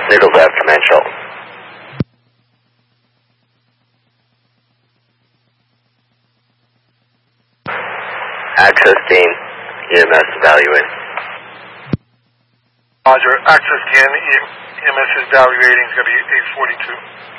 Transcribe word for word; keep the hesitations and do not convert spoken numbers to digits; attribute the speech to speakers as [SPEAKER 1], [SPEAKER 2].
[SPEAKER 1] Noodle left dimensional. Access Dean, E M S evaluating.
[SPEAKER 2] Roger, access Dean, E M S evaluating is going to be eight forty-two.